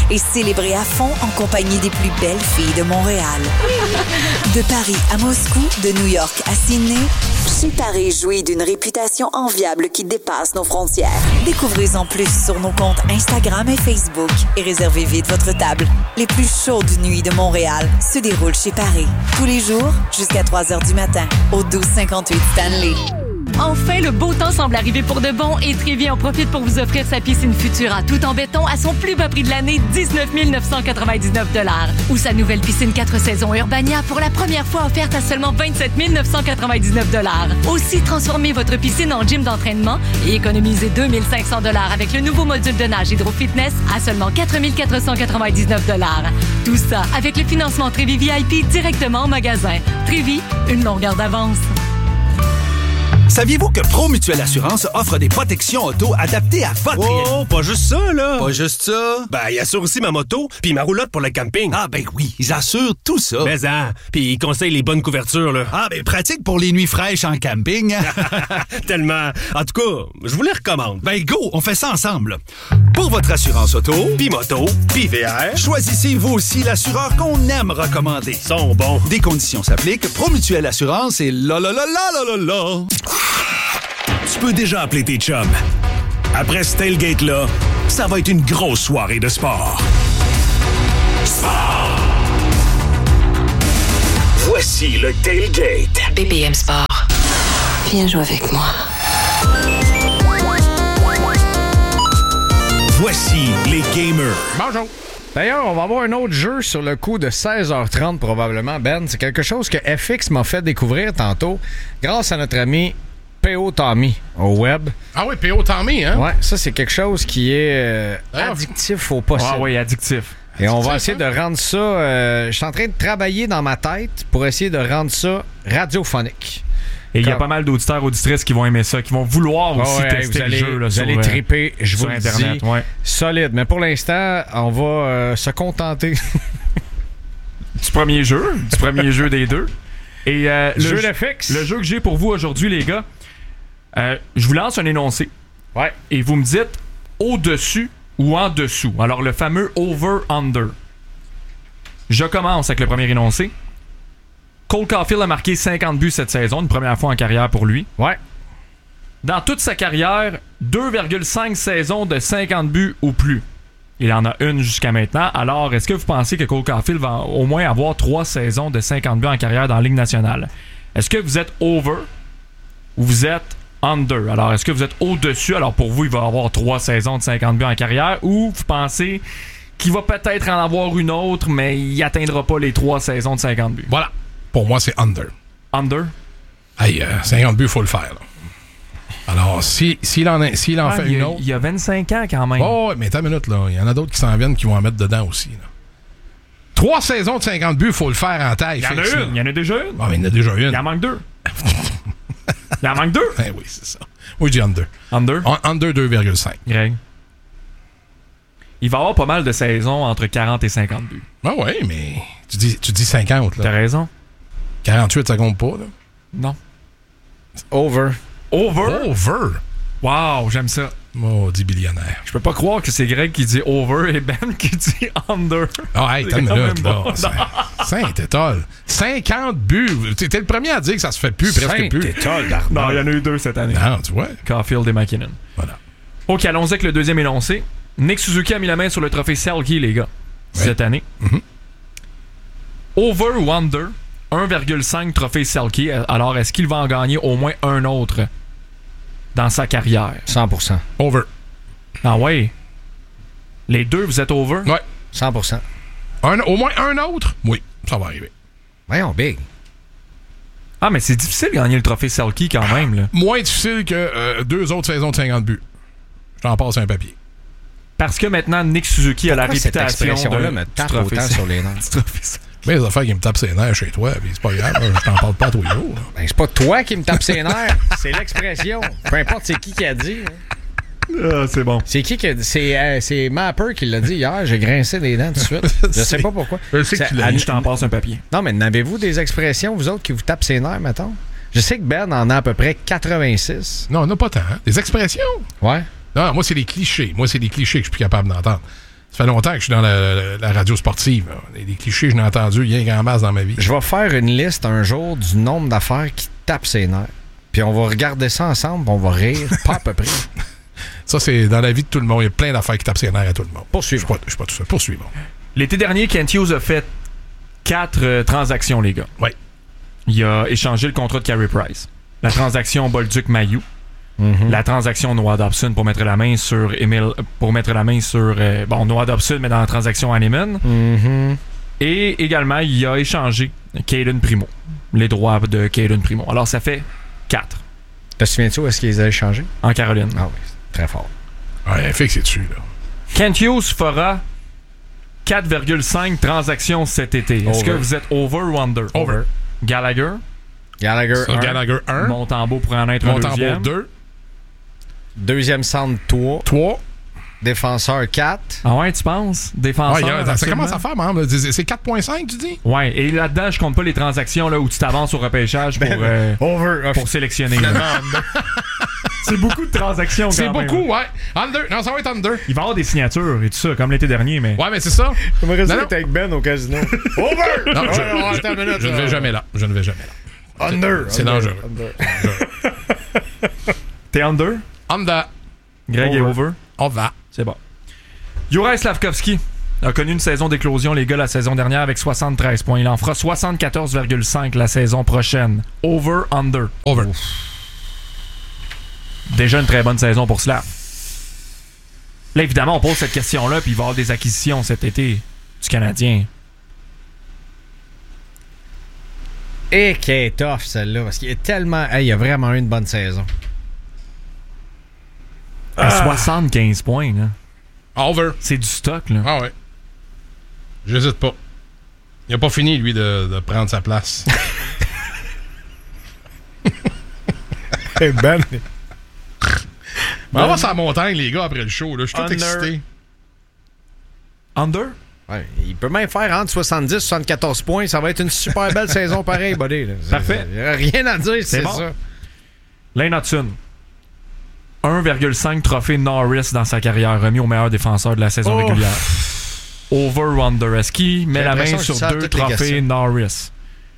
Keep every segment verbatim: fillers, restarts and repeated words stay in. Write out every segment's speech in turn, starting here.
et célébrez à fond en compagnie des plus belles filles de Montréal. De Paris à Moscou, de New York à Sydney, Chez Paris jouit d'une réputation enviable qui dépasse nos frontières. Découvrez-en plus sur nos comptes Instagram et Facebook et réservez vite votre table. Les plus chaudes nuits de Montréal se déroulent chez Paris. Tous les jours, jusqu'à trois heures du matin, au douze cinquante-huit Stanley. Enfin, le beau temps semble arriver pour de bon et Trévi en profite pour vous offrir sa piscine Futura tout en béton à son plus bas prix de l'année, dix-neuf mille neuf cent quatre-vingt-dix-neuf dollars. Ou sa nouvelle piscine quatre saisons Urbania pour la première fois offerte à seulement vingt-sept mille neuf cent quatre-vingt-dix-neuf dollars. Aussi, transformez votre piscine en gym d'entraînement et économisez deux mille cinq cents dollars avec le nouveau module de nage Hydro Fitness à seulement quatre mille quatre cent quatre-vingt-dix-neuf dollars. Tout ça avec le financement Trévi V I P directement en magasin. Trévi, une longueur d'avance. Saviez-vous que Promutuelle Assurance offre des protections auto adaptées à votre... Oh, pas juste ça, là! Pas juste ça? Ben, ils assurent aussi ma moto puis ma roulotte pour le camping. Ah, ben oui, ils assurent tout ça. Mais hein, puis ils conseillent les bonnes couvertures, là. Ah, ben pratique pour les nuits fraîches en camping. Tellement. En tout cas, je vous les recommande. Ben go, on fait ça ensemble. Pour votre assurance auto, Puis moto, puis V R, choisissez vous aussi l'assureur qu'on aime recommander. ils sont bons. Des conditions s'appliquent. Promutuelle Assurance et la la la la la la la. Tu peux déjà appeler tes chums. Après ce tailgate-là, ça va être une grosse soirée de sport. Sport! Voici le tailgate. B B M Sport. Viens jouer avec moi. Voici les gamers. Bonjour. D'ailleurs, on va avoir un autre jeu sur le coup de seize heures trente probablement, Ben. C'est quelque chose que F X m'a fait découvrir tantôt grâce à notre ami P O Tommy au web. Ah oui, P O Tommy, hein? Ouais, ça c'est quelque chose qui est euh, D'ailleurs, addictif au possible. Ah oui, addictif. Et on va Addictif, essayer hein? de rendre ça... euh, je suis en train de travailler dans ma tête pour essayer de rendre ça radiophonique. Et il y a Quand- pas mal d'auditeurs, auditrices qui vont aimer ça, qui vont vouloir Ah aussi ouais, tester vous allez, le jeu là, vous sur, allez euh, triper, je vous sur le Internet. dis. Ouais. Solide. Mais pour l'instant, on va euh, se contenter. Du premier jeu, du premier jeu des deux. Et euh, le, Jeu jeu- de fixe. le jeu que j'ai pour vous aujourd'hui, les gars, euh, je vous lance un énoncé. Ouais. Et vous me dites au-dessus ou en dessous. Alors, le fameux over-under. Je commence avec le premier énoncé. Cole Caulfield a marqué cinquante buts cette saison, une première fois en carrière pour lui. Ouais. Dans toute sa carrière, deux virgule cinq saisons de cinquante buts ou plus. Il en a une jusqu'à maintenant. Alors, est-ce que vous pensez que Cole Caulfield va au moins avoir trois saisons de cinquante buts en carrière dans la Ligue nationale? Est-ce que vous êtes over ou vous êtes under? Alors, est-ce que vous êtes au-dessus? Alors, pour vous, il va avoir trois saisons de cinquante buts en carrière. Ou vous pensez qu'il va peut-être en avoir une autre, mais il n'atteindra pas les trois saisons de cinquante buts? Voilà. Pour moi, c'est under. Under? Hey, euh, cinquante buts, il faut le faire. Là. Alors, si, s'il en, a, s'il en Ah, fait il, y une a, autre... il y a vingt-cinq ans quand même. Oh, mais attends une minute, là. Il y en a d'autres qui s'en viennent qui vont en mettre dedans aussi. Là. Trois saisons de cinquante buts, il faut le faire en taille. Il y en a fixe, une. là. Il y en a déjà une. Ah, mais il y en a déjà une. Il en manque deux. Il en manque deux. Eh oui, c'est ça. Oui, je dis under. Under. Un- Under deux virgule cinq. Greg. Il va y avoir pas mal de saisons entre quarante et cinquante buts. Ah oui, mais tu dis, tu dis cinquante. T'as Là. raison. quarante-huit, ça compte pas. Là. Non. Over. Over? Over. Wow, j'aime ça. Oh, dit billionnaire. Je peux pas croire que c'est Greg qui dit over et Ben qui dit under. Ah, hey, t'as une C'est quand minute, même là. bon. Saint-Étole. cinquante buts. T'es le premier à dire que ça se fait plus, presque plus. Saint-Étoile d'Armand. Non, il y en a eu deux cette année. Non, tu vois. Caulfield et McKinnon. Voilà. Ok, allons-y avec le deuxième énoncé. Nick Suzuki a mis la main sur le trophée Selke, les gars, Ouais. cette année. Mhm. Over ou under, un virgule cinq trophée Selke. Alors, est-ce qu'il va en gagner au moins un autre dans sa carrière? cent pour cent. Over. Ah ouais. Les deux, vous êtes over? Ouais. cent pour cent. Un, au moins un autre? Oui, ça va arriver. Voyons, big. Ah, mais c'est difficile de gagner le trophée Selke quand même, là. Moins difficile que euh, deux autres saisons de cinquante buts. Je t'en passe un papier. Parce que maintenant, Nick Suzuki a la Pourquoi cette réputation de... expression-là me du tape trophée autant Selke. sur les nerfs? Du trophée Selke. Mais les affaires qui me tapent ses nerfs chez toi, puis c'est pas grave, là, je t'en parle pas à tous les jours. là. Ben, c'est pas toi qui me tape ses nerfs, c'est l'expression. Peu importe c'est qui qui a dit. hein. Ah, c'est bon. C'est qui qui a dit? C'est, euh, c'est Mapper qui l'a dit hier. J'ai grincé des dents tout de suite. Je sais pas pourquoi. Je sais que Ça- tu l'as à- dit. Je t'en passe un papier. Non, mais n'avez-vous des expressions, vous autres, qui vous tapent ses nerfs, mettons? Je sais que Ben en a à peu près quatre-vingt-six. Non, on n'a pas tant. Hein. Des expressions? Ouais. Non, moi, c'est des clichés. Moi, c'est des clichés que je suis plus capable d'entendre. Ça fait longtemps que je suis dans la, la radio sportive. Là. Des clichés, je n'ai entendu rien qu'en masse dans ma vie. Je vais faire une liste un jour du nombre d'affaires qui tapent ses nerfs. Puis on va regarder ça ensemble, puis on va rire, pas à peu près. Ça, c'est dans la vie de tout le monde. Il y a plein d'affaires qui tapent ses nerfs à tout le monde. Poursuivons. Je ne suis pas tout seul. Poursuivons. L'été dernier, Kent Hughes a fait quatre euh, transactions, les gars. Oui. Il a échangé le contrat de Carey Price. La transaction Bolduc-Mayou. Mm-hmm. La transaction Noah Dobson pour mettre la main sur Emile, pour mettre la main sur euh, bon Noah Dobson, mais dans la transaction Hanneman. Mm-hmm. Et également, il a échangé Caden Primo. Les droits de Caden Primo. Alors, ça fait quatre. Te souviens-tu où est-ce qu'ils ont échangé? En Caroline. Ah oui, très fort. Ouais, fait que c'est dessus, là. Kent Hughes fera quatre virgule cinq transactions cet été. Est-ce Over. que vous êtes over ou under? Over. Gallagher. Gallagher Ça, un. Gallagher un. Montembeau pour en être un Montembeau deuxième. deux. Deuxième centre trois. trois. Défenseur quatre. Ah ouais, tu penses? Défenseur. Ouais, ça absolument. commence à faire, man. C'est quatre virgule cinq, tu dis? Ouais, et là-dedans, je compte pas les transactions là, où tu t'avances au repêchage pour, euh, Over. pour sélectionner. là. C'est beaucoup de transactions quand C'est même. beaucoup, ouais. Under. Non, ça va être under. Il va y avoir des signatures et tout ça, comme l'été dernier, mais... Ouais, mais c'est ça. J'aimerais Non, non. être avec Ben au casino. Over! Non, je, Ouais, ouais, je- attends une minute, je ne là. vais jamais là. Je ne vais jamais là. Under. C'est Under. dangereux. Under. T'es under? Under. Greg est over? On va. C'est bon. Juraj Slavkovski a connu une saison d'éclosion, les gars, la saison dernière avec soixante-treize points. Il en fera soixante-quatorze virgule cinq la saison prochaine. Over, under. Over. Déjà une très bonne saison pour Slav. Là, évidemment, on pose cette question-là, puis il va y avoir des acquisitions cet été du Canadien. Et qui est tough, celle-là, parce qu'il est tellement... Hey, il a vraiment eu une bonne saison. À soixante-quinze points, là. Over. C'est du stock, là. Ah ouais. J'hésite pas. Il a pas fini, lui, de, de prendre sa place. Hey, Ben... On va sur la montagne, les gars, après le show. Là. Je suis tout Under. excité. Under? Ouais, il peut même faire entre soixante-dix et soixante-quatorze points. Ça va être une super belle saison pareil, buddy. Là. C'est- Parfait. Il n'y a rien à dire, c'est, C'est bon. ça. Lane Hudson. un virgule cinq trophées Norris dans sa carrière, remis au meilleur défenseur de la saison Oh. régulière. Over ou under? Est-ce qu'il met J'ai la main l'impression que sur je sais deux toutes les trophées questions. Norris?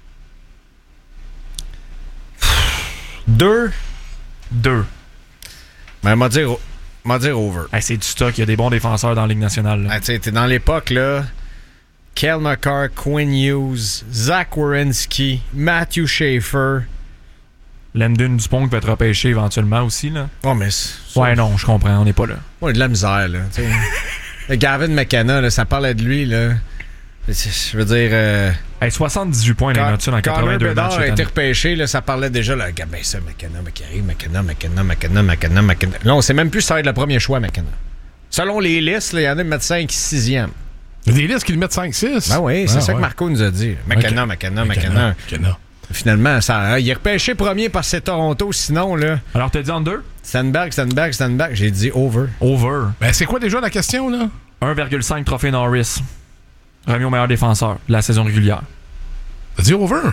Deux. Deux. Mais m'a dire, m'a dire over. Hey, c'est du stock, il y a des bons défenseurs dans la Ligue nationale. là. Ah, tu sais, t'es dans l'époque, là. Kel McCarr, Quinn Hughes, Zach Werenski, Matthew Schaefer. Landon Dupont qui peut être repêché éventuellement aussi. Là. Oh, mais... c'est- Ouais, non, je comprends, on n'est pas là. On a de la misère, là. tu sais. Le Gavin McKenna, là, ça parlait de lui, là. Je veux dire... Euh, Hey, soixante-dix-huit points Lane Hudson en Connor quatre-vingt-deux matchs Bedard cette a été année. repêché, là, ça parlait déjà, là, regarde bien ça, McKenna, McCarry, McKenna, McKenna, McKenna, McKenna, McKenna. Là, on sait même plus si ça va être le premier choix, McKenna. Selon les listes, là, il y en a qui mettent cinq sixième. Il y a des listes qui le mettent cinq six. Ben oui, c'est Ah, ça ouais. que Marco nous a dit. McKenna, Ok. McKenna, McKenna. McKenna. Finalement, ça, il est repêché premier par c'est Toronto, sinon, là, Alors, t'as dit under? Stenberg, Stenberg, Stenberg, j'ai dit over. Over. Ben, c'est quoi déjà la question, là? un virgule cinq trophées Norris. Remis au meilleur défenseur de la saison régulière. T'as dit over?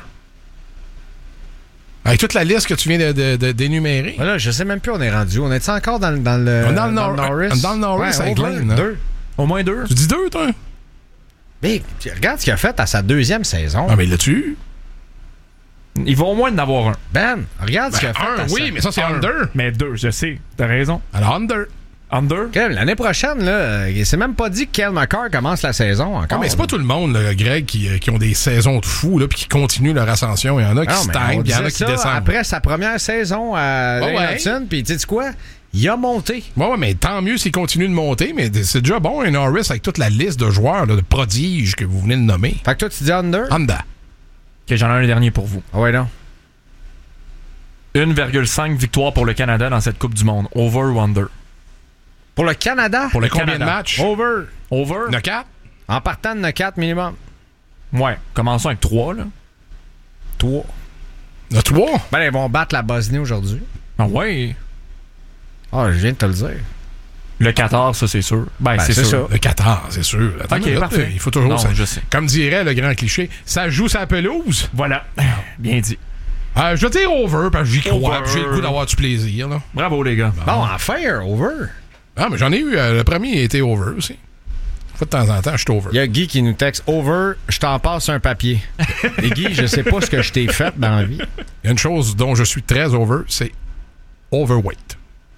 Avec toute la liste que tu viens de, de- de- d'énumérer. Voilà, je sais même plus où on est rendu. On est encore dans, le- dans le On est dans le Nor- Norris? dans le Norris avec over, Lane, hein. deux. Au moins deux? Tu dis deux, toi? Mais puis regarde ce qu'il a fait à sa deuxième saison. Ah, mais l'as-tu eu? Il va au moins en avoir un. Ben, regarde ce qu'il a Ben, fait un, à oui, sa... mais ça, c'est Un. under. Mais deux, je sais. T'as raison. Alors, under. Under? Crème, l'année prochaine, là, il s'est même pas dit que Kel McCarr commence la saison Ah, encore. mais c'est pas tout le monde, là, Greg, qui, euh, qui ont des saisons de fous, là, puis qui continuent leur ascension. Il y en a qui Non, mais stagnent, on puis il y en a disait qui ça descendent. après sa première saison à Ouais, Lane ouais. Hudson, puis tu sais quoi? Il a monté. Ouais, ouais, mais tant mieux s'ils continuent de monter, mais c'est déjà bon, un Norris, avec toute la liste de joueurs, là, de prodiges que vous venez de nommer. Fait que toi, tu dis under? Anda. Ok, j'en ai un dernier pour vous. Ah ouais, non. un virgule cinq victoires pour le Canada dans cette Coupe du Monde. Over ou under? Pour le Canada? Pour le Le combien Canada. de matchs? Over. Over? Il y en a quatre? En partant de quatre minimum. Ouais. Commençons avec trois, là. trois. Il y en a trois? Ben, ils vont battre la Bosnie aujourd'hui. Ah ouais. Ah, je viens de te le dire. Le quatorze, ça, c'est sûr. Ben, Ben, c'est c'est sûr. ça. Le quatorze, c'est sûr. Attends Ok, une minute, parfait. Il faut toujours... Non, ça- je sais. Comme dirait le grand cliché, ça joue sa pelouse. Voilà. Bien dit. Euh, je vais dire over, parce que j'y crois, Over. puis j'ai le goût d'avoir du plaisir. Là. Bravo, les gars. Bon, enfin, un over. Ah, mais j'en ai eu... euh, le premier était over aussi. Fois de temps en temps, je suis over. Il y a Guy qui nous texte « Over, je t'en passe un papier. » Et Guy, je sais pas ce que je t'ai fait dans la vie. Il y a une chose dont je suis très over, c'est overweight.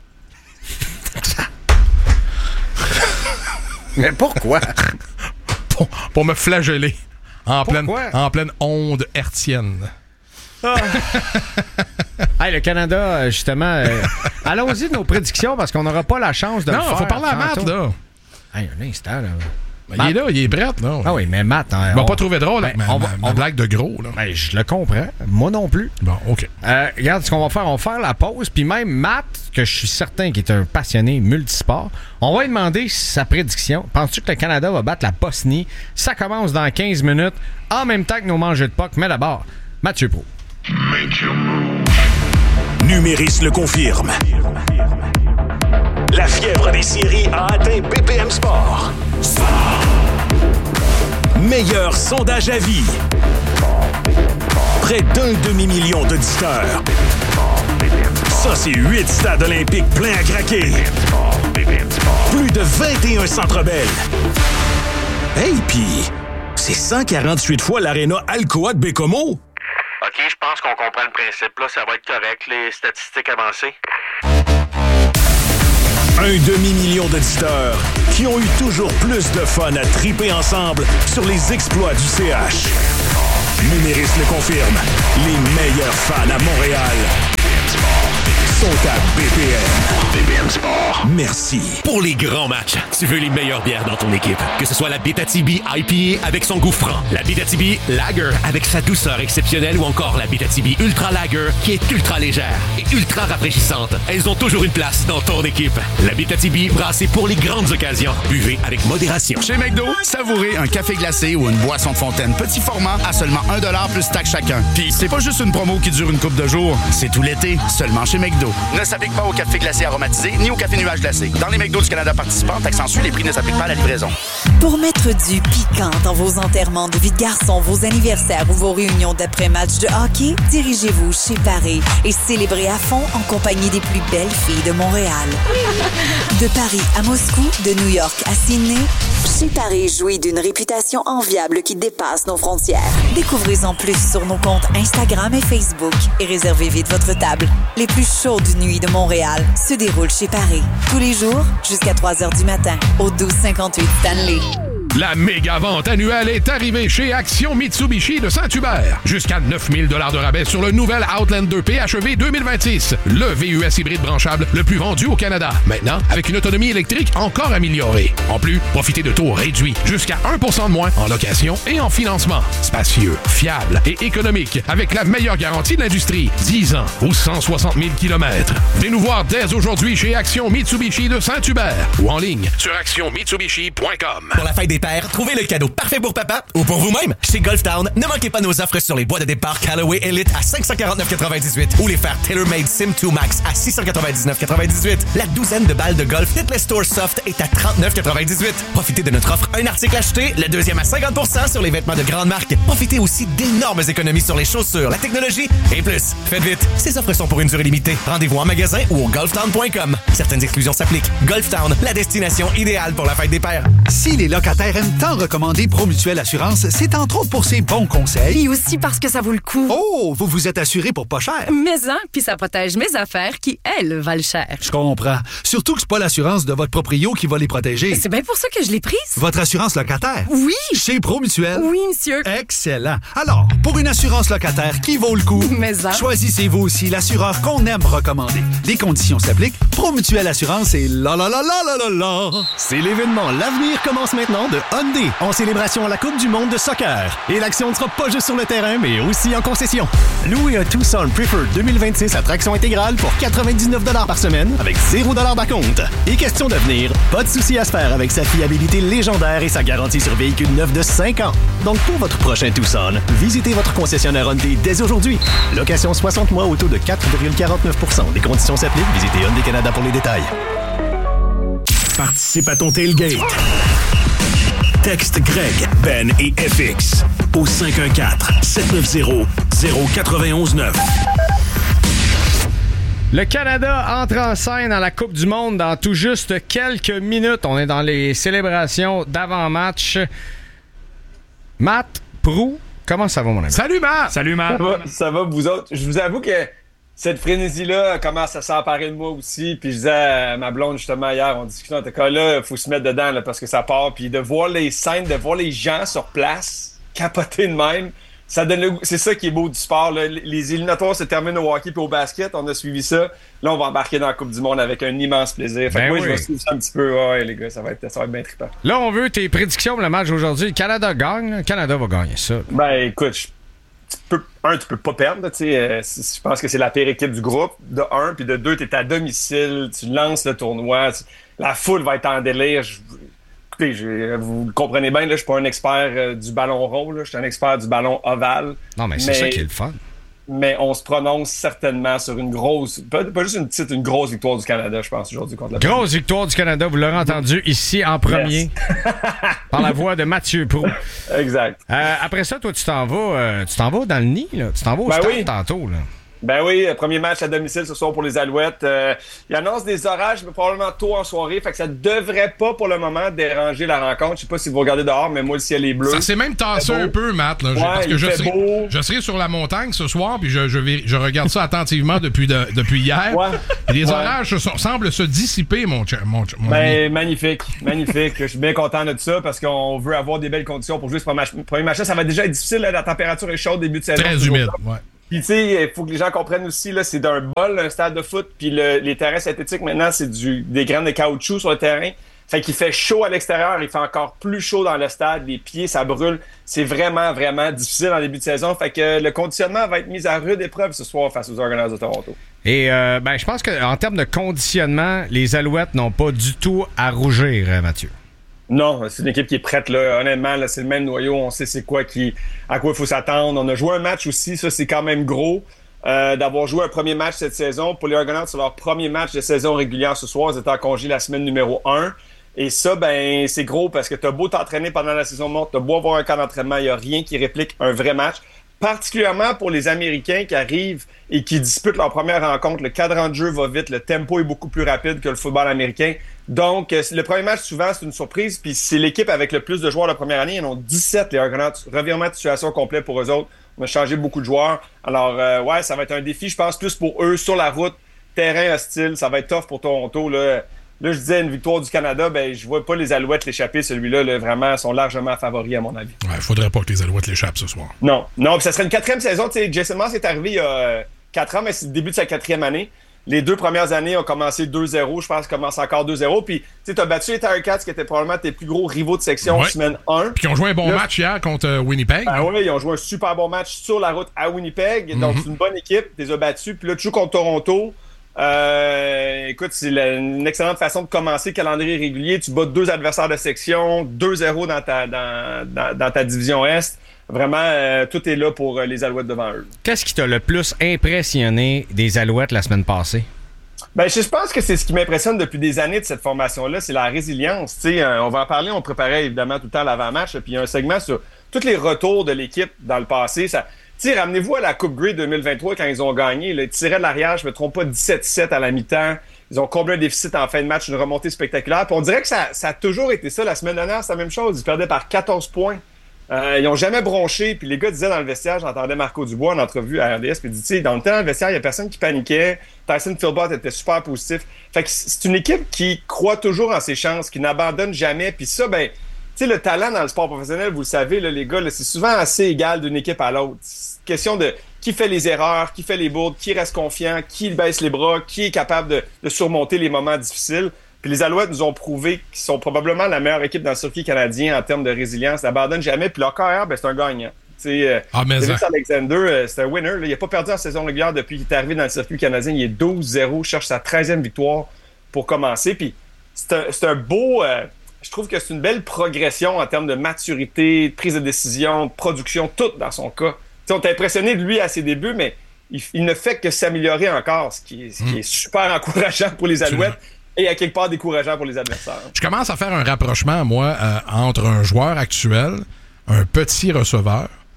Mais pourquoi? pour, pour me flageller en pleine, Pourquoi? en pleine onde hertzienne. Ah. Hey, le Canada, justement, euh, allons-y de nos prédictions parce qu'on n'aura pas la chance de Non, le faire. faut parler à Matt, tantôt. là. Hey, un instant, là. Ben, Matt. il est là, il est prêt, non? Ah oui, mais Matt... Hein, Il m'a on... pas trouvé drôle, Ben, ma, on va- ma- ma on- blague de gros, là. Ben, je le comprends. Moi non plus. Bon, OK. Euh, regarde ce qu'on va faire. On va faire la pause. Puis même Matt, que je suis certain qu'il est un passionné multisport, on va lui demander sa prédiction. Penses-tu que le Canada va battre la Bosnie? Ça commence dans quinze minutes, en même temps que nos mangeux de P O C. Mais d'abord, Mathieu Pro. Numéris le confirme. La fièvre des séries a atteint B P M Sport. Meilleur sondage à vie. Près d'un demi-million d'auditeurs. Ça, c'est huit stades olympiques pleins à craquer. Plus de vingt et un centres belles. Hey, pis c'est cent quarante-huit fois l'aréna Alcoa de Bécomo. OK, je pense qu'on comprend le principe. Là, ça va être correct, les statistiques avancées. Un demi-million d'auditeurs qui ont eu toujours plus de fun à triper ensemble sur les exploits du C H. Numéris le confirme. Les meilleurs fans à Montréal sont à B P M. B P M Sport. Merci. Pour les grands matchs, tu veux les meilleures bières dans ton équipe. Que ce soit la Abitibi I P A avec son goût franc, la Abitibi Lager avec sa douceur exceptionnelle ou encore la Abitibi Ultra Lager qui est ultra légère et ultra rafraîchissante. Elles ont toujours une place dans ton équipe. La Abitibi brassée pour les grandes occasions. Buvez avec modération. Chez McDo, savourez un café glacé ou une boisson de fontaine petit format à seulement un dollar plus taxe chacun. Puis c'est pas juste une promo qui dure une couple de jours, c'est tout l'été, seulement chez McDo. Ne s'applique pas au café glacé aromatisé ni au café nuage glacé. Dans les McDo du Canada participants, taxe en sus, les prix ne s'appliquent pas à la livraison. Pour mettre du piquant dans vos enterrements de vie de garçon, vos anniversaires ou vos réunions d'après-match de hockey, dirigez-vous chez Paris et célébrez à fond en compagnie des plus belles filles de Montréal. De Paris à Moscou, de New York à Sydney, chez Paris jouit d'une réputation enviable qui dépasse nos frontières. Découvrez-en plus sur nos comptes Instagram et Facebook et réservez vite votre table. Les plus chaudes nuits de Montréal se déroulent chez Paris. Tous les jours, jusqu'à trois heures du matin, au douze cinquante-huit Stanley. La méga vente annuelle est arrivée chez Action Mitsubishi de Saint-Hubert. Jusqu'à neuf mille dollars de rabais sur le nouvel Outlander P H E V deux mille vingt-six. Le V U S hybride branchable le plus vendu au Canada. Maintenant, avec une autonomie électrique encore améliorée. En plus, profitez de taux réduits. Jusqu'à un pour cent de moins en location et en financement. Spacieux, fiable et économique. Avec la meilleure garantie de l'industrie. dix ans ou cent soixante mille kilomètres. Venez nous voir dès aujourd'hui chez Action Mitsubishi de Saint-Hubert. Ou en ligne sur action mitsubishi point com. Pour la fête des pères, trouvez le cadeau parfait pour papa ou pour vous-même. Chez Golf Town, ne manquez pas nos offres sur les bois de départ Callaway Elite à cinq cent quarante-neuf quatre-vingt-dix-huit ou les fers TaylorMade Sim deux Max à six cent quatre-vingt-dix-neuf quatre-vingt-dix-huit. La douzaine de balles de golf Hitless Tour Soft est à trente-neuf quatre-vingt-dix-huit. Profitez de notre offre un article acheté, le deuxième à cinquante pour cent sur les vêtements de grande marque. Profitez aussi d'énormes économies sur les chaussures, la technologie et plus. Faites vite, ces offres sont pour une durée limitée. Rendez-vous en magasin ou au golf town point com. Certaines exclusions s'appliquent. Golf Town, la destination idéale pour la fête des pères. Si les locataires aiment tant recommander Promutuelle Assurance, c'est entre autres pour ses bons conseils. Et aussi parce que ça vaut le coup. Oh, vous vous êtes assuré pour pas cher. Mais hein, puis ça protège mes affaires qui, elles, valent cher. Je comprends. Surtout que c'est pas l'assurance de votre proprio qui va les protéger. C'est bien pour ça que je l'ai prise. Votre assurance locataire? Oui. Chez Promutuelle? Oui, monsieur. Excellent. Alors, pour une assurance locataire qui vaut le coup, Mais hein. choisissez-vous aussi l'assureur qu'on aime recommander. Les conditions s'appliquent. Promutuelle Assurance et la la la la la la la. C'est l'événement L'avenir commence maintenant de Hyundai en célébration à la Coupe du monde de soccer. Et l'action ne sera pas juste sur le terrain, mais aussi en concession. Louez un Tucson Preferred deux mille vingt-six à traction intégrale pour quatre-vingt-dix-neuf dollars par semaine avec zéro dollar d'acompte. Et question d'avenir, pas de souci à se faire avec sa fiabilité légendaire et sa garantie sur véhicule neuf de cinq ans. Donc pour votre prochain Tucson, visitez votre concessionnaire Hyundai dès aujourd'hui. Location soixante mois au taux de quatre virgule quarante-neuf pour cent. Les conditions s'appliquent. Visitez Hyundai Canada pour les détails. Participe à ton tailgate. Texte Greg, Ben et F X au cinq un quatre, sept neuf zéro, zéro neuf un neuf. Le Canada entre en scène dans la Coupe du Monde dans tout juste quelques minutes. On est dans les célébrations d'avant-match. Matt Proulx, comment ça va, mon ami? Salut, Matt! Salut, Matt! Ça va, ça va, vous autres? Je vous avoue que cette frénésie-là commence à s'emparer de moi aussi. Puis je disais à ma blonde, justement, hier, on discutait, en tout cas, là, il faut se mettre dedans là, parce que ça part. Puis de voir les scènes, de voir les gens sur place capoter de même, ça donne le goût. C'est ça qui est beau du sport. Là. Les éliminatoires se terminent au hockey puis au basket. On a suivi ça. Là, on va embarquer dans la Coupe du Monde avec un immense plaisir. Fait que ben moi, oui. je vais suivre ça un petit peu. Ouais, les gars, ça va être, ça va être bien trippant. Là, on veut tes prédictions pour le match d'aujourd'hui. Le Canada gagne. Le Canada va gagner ça. Ben, écoute, je, tu peux, un, tu peux pas perdre. Euh, je pense que c'est la pire équipe du groupe, de un. Puis de deux, tu es à domicile. Tu lances le tournoi. Tu, la foule va être en délire. Je, écoutez, je, vous le comprenez bien, là, je suis pas un expert euh, du ballon rond. Là, je suis un expert du ballon ovale. Non, mais c'est mais, ça qui est le fun. Mais on se prononce certainement sur une grosse, pas, pas juste une petite, une grosse victoire du Canada, je pense, aujourd'hui contre la Grosse Pologne. Victoire du Canada, vous l'aurez entendu ici en premier, yes. par la voix de Mathieu Proulx. Exact. Euh, après ça, toi, tu t'en vas, euh, tu t'en vas dans le nid, là. Tu t'en vas au ben stade oui. tantôt, là. Ben oui, premier match à domicile ce soir pour les Alouettes. Euh, il annonce des orages, mais probablement tôt en soirée. Fait que ça devrait pas, pour le moment, déranger la rencontre. Je sais pas si vous regardez dehors, mais moi, le ciel est bleu. Ça s'est même tassé un peu, Matt. Là, ouais, parce que il je fait serai, beau. je serai sur la montagne ce soir, puis je, je, vais, je regarde ça attentivement depuis, de, depuis hier. Ouais. Et les ouais. orages se, semblent se dissiper, mon, mon, mon ben, ami. Magnifique, magnifique. Je suis bien content de ça parce qu'on veut avoir des belles conditions pour jouer ce premier match. Premier match ça va déjà être difficile. Là, la température est chaude, début de saison. Très humide, ouais. Puis tu sais, il faut que les gens comprennent aussi, là, c'est d'un bol, un stade de foot, puis le, les terrains synthétiques, maintenant, c'est du des graines de caoutchouc sur le terrain. Fait qu'il fait chaud à l'extérieur, il fait encore plus chaud dans le stade, les pieds, ça brûle. C'est vraiment, vraiment difficile en début de saison. Fait que le conditionnement va être mis à rude épreuve ce soir face aux Argonauts de Toronto. Et euh, ben, je pense qu'en termes de conditionnement, les Alouettes n'ont pas du tout à rougir, Mathieu. Non, c'est une équipe qui est prête, là. Honnêtement, là, c'est le même noyau. On sait c'est quoi qui, à quoi il faut s'attendre. On a joué un match aussi. Ça, c'est quand même gros euh, d'avoir joué un premier match cette saison. Pour les Argonauts, c'est leur premier match de saison régulière ce soir. Ils étaient en congé la semaine numéro un. Et ça, ben, c'est gros parce que t'as beau t'entraîner pendant la saison morte, t'as beau avoir un camp d'entraînement, il n'y a rien qui réplique un vrai match. Particulièrement pour les Américains qui arrivent et qui disputent leur première rencontre. Le cadran de jeu va vite, le tempo est beaucoup plus rapide que le football américain. Donc, le premier match, souvent, c'est une surprise. Puis c'est l'équipe avec le plus de joueurs de première année. Ils en ont dix-sept, les Argonauts. Revirement de situation complet pour eux autres. On a changé beaucoup de joueurs. Alors, euh, ouais, ça va être un défi, je pense, plus pour eux, sur la route. Terrain hostile, ça va être tough pour Toronto, là. Là, je disais une victoire du Canada, ben je vois pas les Alouettes l'échapper. Celui-là, là, vraiment, sont largement favoris, à mon avis. Ouais, faudrait pas que les Alouettes l'échappent ce soir. Non, non, puis ça serait une quatrième saison. Tu sais, Jason Moss est arrivé il y a quatre ans, mais c'est le début de sa quatrième année. Les deux premières années ont commencé deux zéro. Je pense qu'ils commencent encore deux zéro. Puis, tu sais, t'as battu les Ticats, qui étaient probablement tes plus gros rivaux de section ouais. semaine un. Puis, ils ont joué un bon là, match hier contre euh, Winnipeg. Ben oui, ils ont joué un super bon match sur la route à Winnipeg. Mm-hmm. Donc, c'est une bonne équipe. Tu les as battus. Puis là, tu joues contre Toronto. Euh, écoute, c'est la, une excellente façon de commencer le calendrier régulier. Tu bats deux adversaires de section, deux zéro dans ta, dans, dans, dans ta division Est. Vraiment, euh, tout est là pour euh, les Alouettes devant eux. Qu'est-ce qui t'a le plus impressionné des Alouettes la semaine passée? Ben, je pense que c'est ce qui m'impressionne depuis des années de cette formation-là, c'est la résilience. Tu sais, euh, on va en parler, on préparait évidemment tout le temps l'avant-match, puis il y a un segment sur tous les retours de l'équipe dans le passé. Ça, tu sais, ramenez-vous à la Coupe Grey deux mille vingt-trois quand ils ont gagné. Là, ils tiraient de l'arrière, je me trompe pas, dix-sept sept à la mi-temps. Ils ont comblé un déficit en fin de match, une remontée spectaculaire. Puis on dirait que ça, ça a toujours été ça. La semaine dernière, c'est la même chose. Ils perdaient par quatorze points. Euh, ils ont jamais bronché. Puis les gars disaient dans le vestiaire, j'entendais Marco Dubois en entrevue à R D S, puis il dit, tu sais, dans le temps, dans le vestiaire, il y a personne qui paniquait. Tyson Philbott était super positif. Fait que c'est une équipe qui croit toujours en ses chances, qui n'abandonne jamais. Puis ça, ben, tu sais, le talent dans le sport professionnel, vous le savez, là, les gars, là, c'est souvent assez égal d'une équipe à l'autre. C'est une question de qui fait les erreurs, qui fait les bourdes, qui reste confiant, qui baisse les bras, qui est capable de, de surmonter les moments difficiles. Puis les Alouettes nous ont prouvé qu'ils sont probablement la meilleure équipe dans le circuit canadien en termes de résilience. Ils n'abandonnent jamais. Puis leur carrière, ben, c'est un gagnant. Euh, ah, mais Davis Alexander, euh, c'est un winner. Là. Il n'a pas perdu en saison régulière depuis qu'il est arrivé dans le circuit canadien. Il est douze zéro, cherche sa treizième victoire pour commencer. Puis c'est un, c'est un beau... Euh, je trouve que c'est une belle progression en termes de maturité, de prise de décision, de production, tout dans son cas. T'sais, on t'a impressionné de lui à ses débuts, mais il, il ne fait que s'améliorer encore, ce qui est, ce qui est super encourageant pour les Alouettes. Et à quelque part décourageant pour les adversaires. Je commence à faire un rapprochement, moi, euh, entre un joueur actuel, un petit receveur,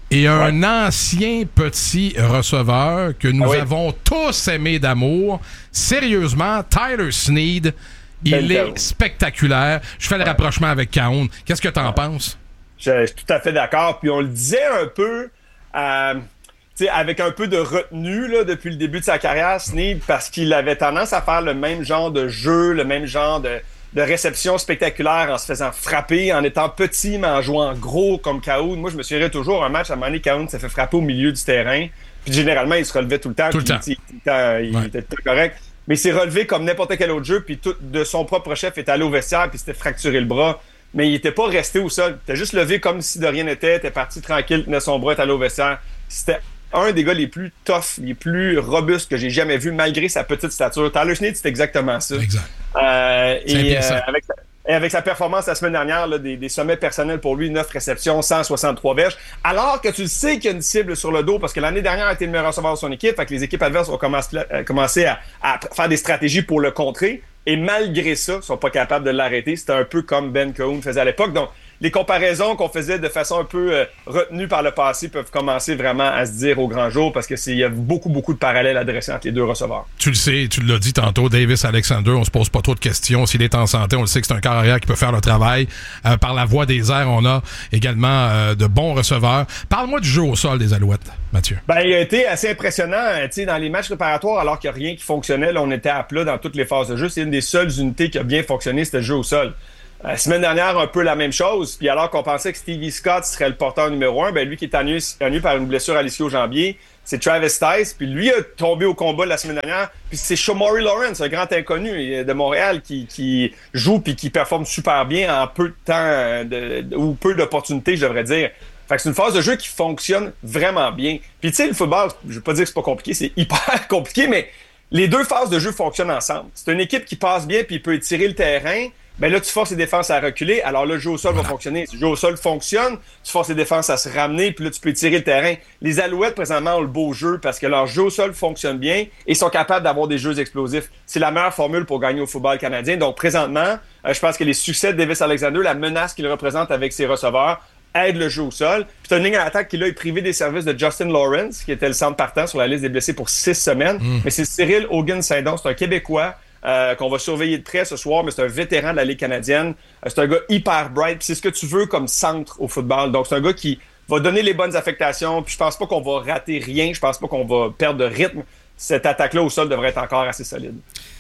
Et un ouais. ancien petit receveur que nous ah oui. avons tous aimé d'amour. Sérieusement, Tyler Snead, il ben est Cahoon. spectaculaire. Je fais le ouais. rapprochement avec Cahoon. Qu'est-ce que t'en ouais. penses? Je, je suis tout à fait d'accord. Puis on le disait un peu, euh, avec un peu de retenue là, depuis le début de sa carrière, Snead, parce qu'il avait tendance à faire le même genre de jeu, le même genre de... de réception spectaculaire en se faisant frapper, en étant petit, mais en jouant gros comme Cahoon. Moi, je me souviendrai toujours un match, à un moment donné, Cahoon s'est fait frapper au milieu du terrain. Puis généralement, il se relevait tout le temps. Tout le temps. Il, il, il ouais. était tout correct. Mais il s'est relevé comme n'importe quel autre jeu, puis tout, de son propre chef, est allé au vestiaire, puis s'était fracturé le bras. Mais il était pas resté au sol. Il était juste levé comme si de rien n'était. Il était parti tranquille, tenait son bras, est allé au vestiaire. C'était un des gars les plus tough, les plus robustes que j'ai jamais vu, malgré sa petite stature. Tyler Snead, c'est exactement ça. Exact. Euh, et, euh, avec sa, et avec sa performance la semaine dernière, là, des, des sommets personnels pour lui, neuf réceptions, cent soixante-trois verges, alors que tu le sais qu'il y a une cible sur le dos, parce que l'année dernière a été le meilleur receveur de son équipe, fait que les équipes adverses ont commencé, euh, commencé à, à faire des stratégies pour le contrer, et malgré ça, ils sont pas capables de l'arrêter. C'était un peu comme Ben Cahoon faisait à l'époque. Donc, les comparaisons qu'on faisait de façon un peu euh, retenue par le passé peuvent commencer vraiment à se dire au grand jour, parce que c'est il y a beaucoup, beaucoup de parallèles à dresser entre les deux receveurs. Tu le sais, tu l'as dit tantôt, Davis Alexander, on se pose pas trop de questions. S'il est en santé, on le sait que c'est un corps arrière qui peut faire le travail. Euh, par la voie des airs, on a également euh, de bons receveurs. Parle-moi du jeu au sol des Alouettes, Mathieu. Ben, il a été assez impressionnant, tu sais, dans les matchs préparatoires, alors qu'il n'y a rien qui fonctionnait. Là, on était à plat dans toutes les phases de jeu. C'est une des seules unités qui a bien fonctionné, c'était le jeu au sol. La semaine dernière, un peu la même chose. Puis alors qu'on pensait que Stevie Scott serait le porteur numéro un, ben lui qui est ennuyé, ennuyé par une blessure à l'ischio-jambier, c'est Travis Tice. Puis lui a tombé au combat la semaine dernière. Puis c'est Shamari Lawrence, un grand inconnu de Montréal, qui, qui joue puis qui performe super bien en peu de temps, de, de, ou peu d'opportunités, je devrais dire. Fait que c'est une phase de jeu qui fonctionne vraiment bien. Puis tu sais, le football, je veux pas dire que c'est pas compliqué, c'est hyper compliqué, mais les deux phases de jeu fonctionnent ensemble. C'est une équipe qui passe bien puis peut étirer le terrain. Ben là, tu forces les défenses à reculer. Alors là, le jeu au sol voilà. va fonctionner. Si le jeu au sol fonctionne, tu forces les défenses à se ramener, puis là, tu peux tirer le terrain. Les Alouettes, présentement, ont le beau jeu parce que leur jeu au sol fonctionne bien et sont capables d'avoir des jeux explosifs. C'est la meilleure formule pour gagner au football canadien. Donc, présentement, euh, je pense que les succès de Davis Alexander, la menace qu'il représente avec ses receveurs, aide le jeu au sol. Puis t'as une ligne à l'attaque qui là est privée des services de Justin Lawrence, qui était le centre partant sur la liste des blessés pour six semaines. Mm. Mais c'est Cyril Hogan-Saint-Don, c'est un Québécois. Euh, qu'on va surveiller de près ce soir, mais c'est un vétéran de la Ligue canadienne. Euh, c'est un gars hyper bright, puis c'est ce que tu veux comme centre au football. Donc, c'est un gars qui va donner les bonnes affectations, puis je pense pas qu'on va rater rien, je pense pas qu'on va perdre de rythme. Cette attaque-là au sol devrait être encore assez solide.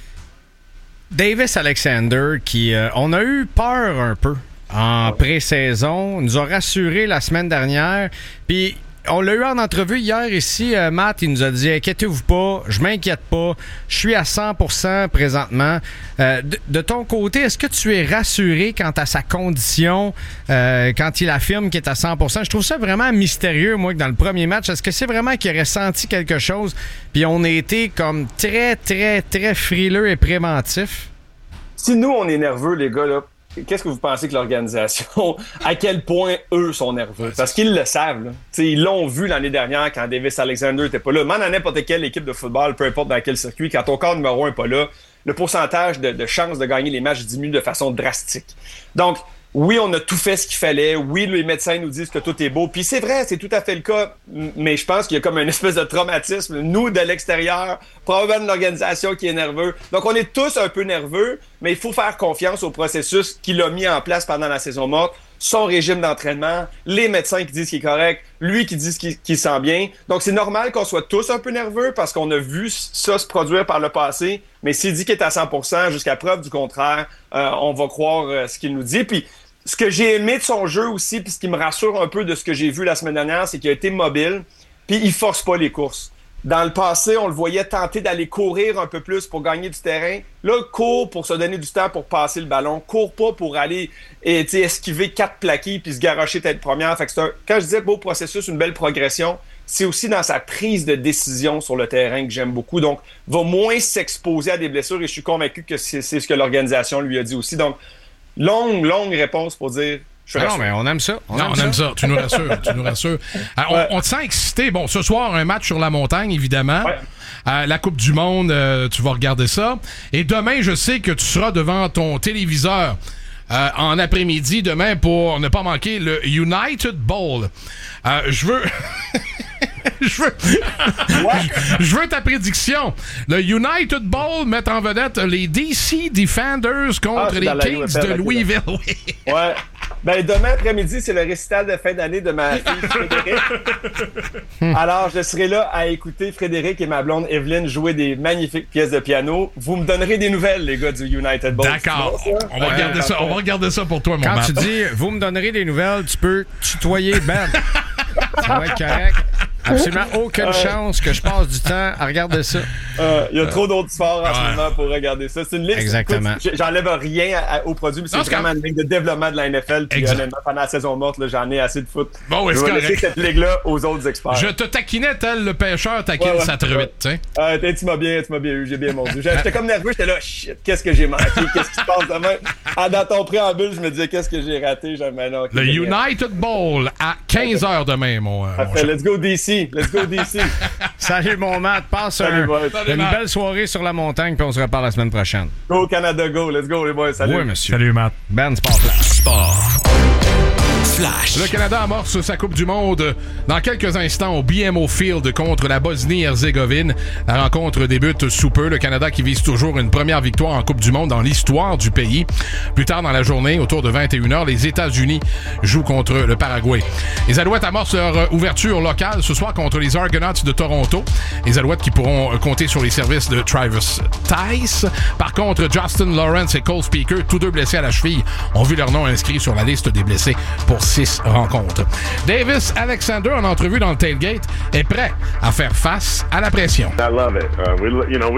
Davis Alexander, qui euh, on a eu peur un peu en pré-saison, nous a rassuré la semaine dernière, puis on l'a eu en entrevue hier ici, euh, Matt, il nous a dit « Inquiétez-vous pas, je m'inquiète pas, je suis à cent pour cent présentement. Euh, » de, de ton côté, est-ce que tu es rassuré quant à sa condition, euh, quand il affirme qu'il est à cent pour cent? Je trouve ça vraiment mystérieux, moi, que dans le premier match. Est-ce que c'est vraiment qu'il aurait senti quelque chose, puis on a été comme très, très, très frileux et préventifs? Si nous, on est nerveux, les gars, là, qu'est-ce que vous pensez que l'organisation, à quel point eux sont nerveux? Parce qu'ils le savent. Là. Ils l'ont vu l'année dernière quand Davis Alexander n'était pas là. Même à n'importe quelle équipe de football, peu importe dans quel circuit, quand ton corps numéro un n'est pas là, le pourcentage de, de chances de gagner les matchs diminue de façon drastique. Donc, oui, on a tout fait ce qu'il fallait. Oui, les médecins nous disent que tout est beau. Puis c'est vrai, c'est tout à fait le cas. Mais je pense qu'il y a comme une espèce de traumatisme. Nous, de l'extérieur, probablement de l'organisation qui est nerveux. Donc, on est tous un peu nerveux, mais il faut faire confiance au processus qu'il a mis en place pendant la saison morte. Son régime d'entraînement, les médecins qui disent qu'il est correct, lui qui dit qu'il, qu'il sent bien. Donc, c'est normal qu'on soit tous un peu nerveux parce qu'on a vu ça se produire par le passé. Mais s'il dit qu'il est à cent pour cent jusqu'à preuve du contraire, euh, on va croire euh, ce qu'il nous dit. Puis, ce que j'ai aimé de son jeu aussi, puis ce qui me rassure un peu de ce que j'ai vu la semaine dernière, c'est qu'il a été mobile, puis il force pas les courses. Dans le passé, on le voyait tenter d'aller courir un peu plus pour gagner du terrain. Là, court pour se donner du temps pour passer le ballon. Court pas pour aller et, esquiver quatre plaqués puis se garrocher tête première. Fait que c'est un, quand je disais beau processus, une belle progression, c'est aussi dans sa prise de décision sur le terrain que j'aime beaucoup. Donc, va moins s'exposer à des blessures et je suis convaincu que c'est, c'est ce que l'organisation lui a dit aussi. Donc, longue, longue réponse pour dire... Ah non, mais on aime ça. On, non, aime, on ça. aime ça. Tu nous rassures. tu nous rassures. Alors, ouais. on, on te sent excité. Bon, ce soir, un match sur la montagne, évidemment. Ouais. Euh, la Coupe du Monde, euh, tu vas regarder ça. Et demain, je sais que tu seras devant ton téléviseur euh, en après-midi demain pour ne pas manquer le United Bowl. Euh, je veux... Je veux... je veux ta prédiction. Le United Bowl met en vedette les D C Defenders contre ah, les Kings U F L, de Louisville. Oui. Ouais. Ben, demain après-midi, c'est le récital de fin d'année de ma fille Frédéric. Alors, je serai là à écouter Frédéric et ma blonde Evelyne jouer des magnifiques pièces de piano. Vous me donnerez des nouvelles, les gars du United Bowl. D'accord. On va, regarder ça. On va regarder ça pour toi, mon Quand Matt. tu dis « vous me donnerez des nouvelles », tu peux tutoyer Ben. Ça va être correct. Absolument aucune Ouais. chance que je passe du temps à regarder ça. Il euh, y a trop d'autres sports en ouais. ce moment pour regarder ça. C'est une liste. Exactement. Écoute, j'enlève rien à, à, au produit, mais c'est Non, c'est vraiment quand... une ligne de développement de la N F L. Puis honnêtement, pendant la saison morte, là, j'en ai assez de foot. Bon, ouais, je c'est vais laisser correct. cette ligue-là aux autres experts. Je te taquinais tel le pêcheur taquine Ouais, ouais. sa truite, tu sais. Euh, tu m'as bien, tu m'as bien eu, j'ai bien mordu. J'étais comme nerveux, j'étais là, shit, qu'est-ce que j'ai manqué, qu'est-ce qui se passe demain? Ah, dans ton préambule, je me disais, qu'est-ce que j'ai raté? Jamais, non, Le United Bowl à quinze heures demain, mon, euh, mon Après, let's go D C, let's go D C. Salut mon Matt, passe Salut, un, boys. une belle soirée sur la montagne, puis on se reparle la semaine prochaine. Go Canada, go, let's go les boys, salut. Oui, monsieur. Salut, Matt. Ben, Sport Flash. Sport. Flash. Le Canada amorce sa Coupe du Monde dans quelques instants au B M O Field contre la Bosnie-Herzégovine. La rencontre débute sous peu. Le Canada qui vise toujours une première victoire en Coupe du Monde dans l'histoire du pays. Plus tard dans la journée, autour de vingt et une heures, les États-Unis jouent contre le Paraguay. Les Alouettes amorcent leur ouverture locale ce soir contre les Argonauts de Toronto. Les Alouettes qui pourront compter sur les services de Travis Tice. Par contre, Justin Lawrence et Cole Speaker, tous deux blessés à la cheville, ont vu leur nom inscrit sur la liste des blessés pour six rencontres. Davis Alexander, en entrevue dans le tailgate, est prêt à faire face à la pression. I love it. Uh, we, you know,